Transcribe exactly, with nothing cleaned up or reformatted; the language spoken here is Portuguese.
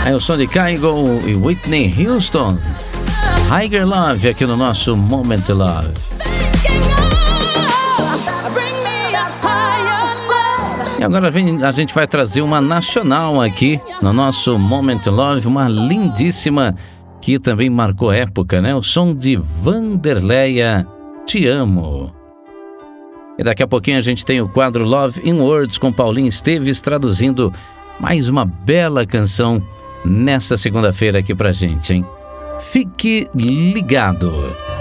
Aí o som de Kygo e Whitney Houston. Higher Love aqui no nosso Moment Love. E agora vem, a gente vai trazer uma nacional aqui no nosso Moment Love, uma lindíssima que também marcou época, né? O som de Vanderleia, Te Amo. E daqui a pouquinho a gente tem o quadro Love in Words com Paulinho Esteves traduzindo mais uma bela canção nessa segunda-feira aqui pra gente, hein? Fique ligado!